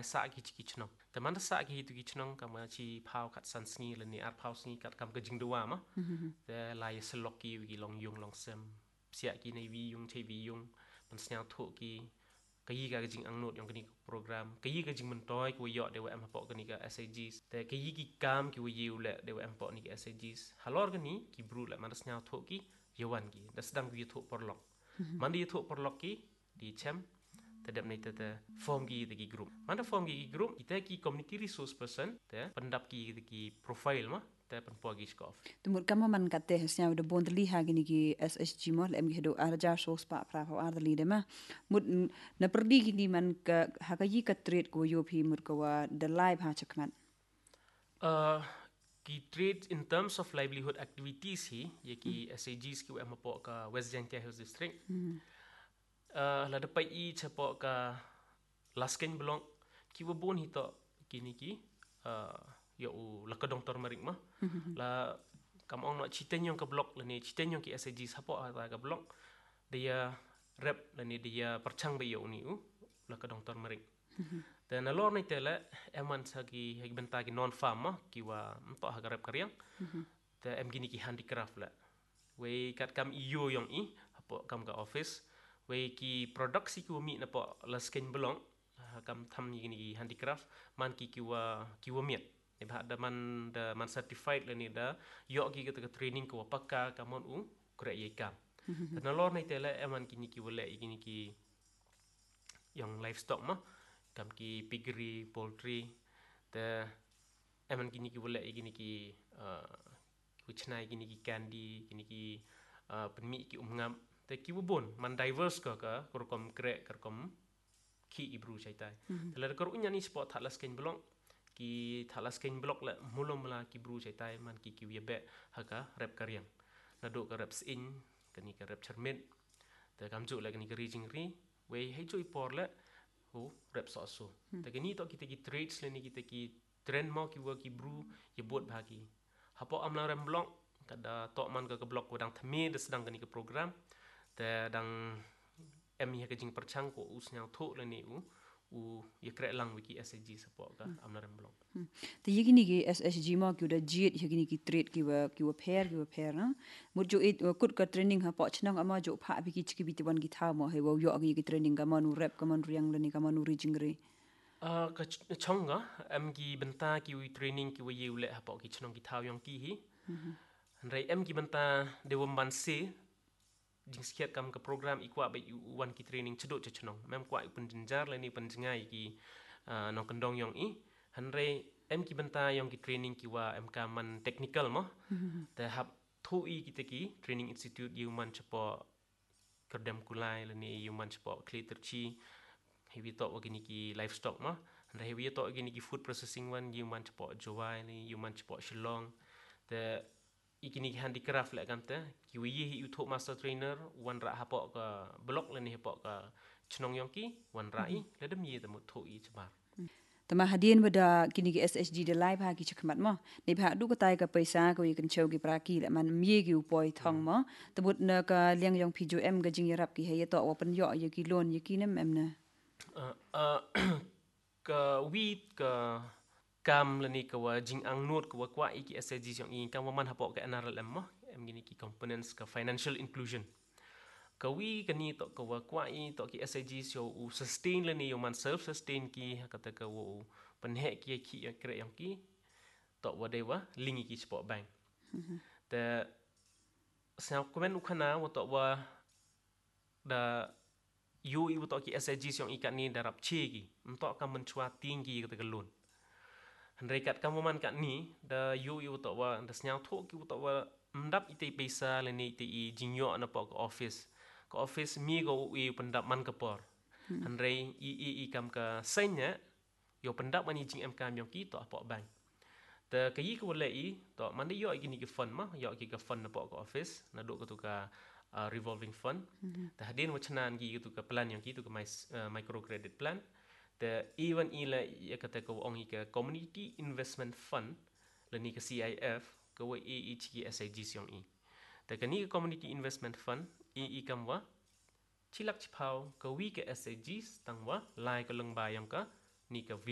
sa ki chnong te man sa ki tu ki chnong kam chi phao khat san sni le ni ar phao sni kat kam ka jing duwa ma te lai slok ki wi long yung long sem sia ki nei wi yung che wi yung man snyang tho ki kayi ka jing ang not yung kani program kayi ka jing mentoi ku yo de wa am po kani ka SAGs te kayi ki kam ki wi yu le de wa am po ni ka SAGs halor kani ki bru le man snyang tho ki yawan ki da sedang ki tho porlok man di tho porlok ki di chem tadap ni tata form ki tagi group mana form ki group kita ki community resource person te pendap ki profile ma te penpo ki skof Tumur kama man kate hasnya udah bon teli ha gini ki SSG mo lem ki do arja sos pa pra pa ar li de ma mut na perdi gini man ka hakayi ka trade ko yo phi mut ko wa the live ha chakman ki trade in terms of livelihood activities hi ye ki SAGs ki wa po ka West Jangkei Hills district la dapat I cepo ka lasken belong ki wabon hito kini ki yo la ka dong tor marik ma la kam ong no chiten yung ka blok la ni chiten yung ki SAG sapo ata ka blok dia rep la ni dia perchang be yo ni la ka dong tor marik dan alor ni tele eman sagi hagi benta ki non farm ma ki wa mto ha rep karyang te em gini ki handicraft la we kat kam iyo yung I apo kam ka office we ki produksi ku mi na po la skin belong kam tham ni ni handicraft man ki wa miet ni ba da man certified le ni da yo ki ka training ko pakka kamon kre ye kam na lor ni tele eman ki ni ki wala ni ki yang livestock ma kam ki piggery poultry te eman ki ni ki wala ni ki kuchnai ki candy ki penmi ki ngam te ki wubon man diverse ka korkom kre korkom ki ibru chaitai tela kor unya ni spot thalas ken blok ki thalas ken blok la mulom la ki bru chaitai man ki wiebe haka rep karyang na do ka reps in kani ka rep charmet te kamju la kani ka rijing ri we hei joi por la ho rep so so te kani to kita ki trades le ni kita ki trend mo ki wa ki bru ye bot bagi hapo amla rem blok kada to man ka blok ko dang thmi de sedang kani ka program te dang em ya ka jing perchang ko usnyang tho le ni ye kre lang wiki SAG support ka amna rem blok te yigini ki SSG mo ki da jit yigini ki trade ki wa pair na mut jo it kut ka training ha po chnang ama jo pha bi ki chiki bi wan ki tha mo he wo yo ki training ka manu rep ka manu riang le ni ka manu rijing re ka chonga em ki benta ki wi training ki wi ule ha po ki chnong ki thaw yong ki hi rai em ki benta de wom ban se jing skiat kam ka program ikwa ba wan ki training chdo chnong mem kwa pun jinjar le ni pan jingai ki no kandong yong I hanre em ki benta yong ki training ki wa em ka man technical mo te hab thu I ki te ki training institute human chapo kerdam kulai le ni human chapo kleterchi hewi to gini ki livestock ma hanre hewi to gini ki food processing wan human chapo jowai ni human chapo shillong te ikini handicraft le kan te ki wi hi utho master trainer wan ra hapo ka blok le ni hapo ka chnong yong ki wan ra I le dem ye tamu tho I chbar tama hadien bada kini ki SSG de live ha ki chakmat mo ne bha du ka tai ka paisa ko yikan chau ki praki le man mie ki upoi thong mo tabut na ka liang yong piju em ga jing yarap ki he to open yo ye ki loan ye ki nem em na ka wheat ka kam lani ka wa jing ang not ka wa kwa I ki SAG yong I kam man hapo ka NRLM mo em gini ki components ka financial inclusion ka wi kani to ka wa kwa I to ki SAG so sustain lani yo man self sustain ki kata ka wo penhe ki kre yang ki to wa dewa lingi ki sport bank te sa komen ukana wa to wa da yu I to ki SAG yong I kan ni darap che ki mto ka menchua tinggi kata ka loan handai kat kamu man kat ni da yu to wa da snyang tho ki to wa mdap ite pesa lani ite I jingyo na po ka office mi go I pendap man ka por handai I kam ka senya yo pendap mani jing em kam yong ki to apo bank te ka yi ko le I to man de yo gini ki fund ma yo ki ka fund na po ka office na do ka tu ka revolving fund ta hadin wachnan gi tu ka plan yang ki tu ka micro credit plan the even ila ya kata ko ong ka community investment fund lani ka CIF ko wa ki SAG yong I te kani community investment fund I kamwa chilak chipau ka wi ka SAG tangwa lai ka lengba yang ka ni ka